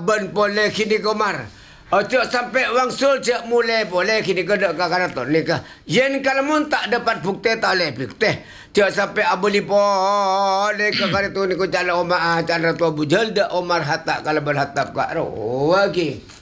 ben boleh kini Komar. Cik sampai wang sul cik mulai boleh kini kedek kakak tu ni ke. Yen kalau mun tak dapat bukti tak boleh bukti. Cik sampai abuli boleh kakak tu ni ko jalan Omar jalan tu Abu Jalda Omar hatak kalau berhatap kat ro lagi.